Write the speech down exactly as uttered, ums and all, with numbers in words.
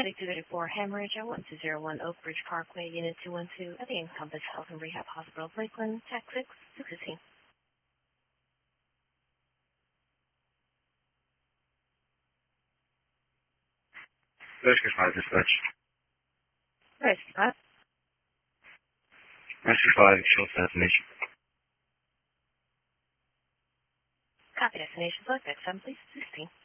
Medic two thirty-four Hemorrhage at one two zero one Oak Ridge Parkway, Unit two one two at the Encompass Health and Rehab Hospital of Lakeland, Tax six, six fifteen. Rescue five dispatch. Rescue five. Rescue five, show destination. Copy destination. Select X seven, please. sixteen.